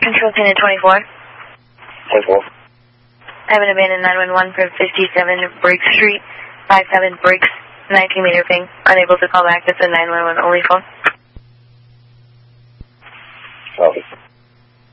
Control 10 and 24. 24. I have an abandoned 911 for 57 Briggs Street, 57 Briggs, 19 meter ping. Unable to call back. This is a 911 only phone.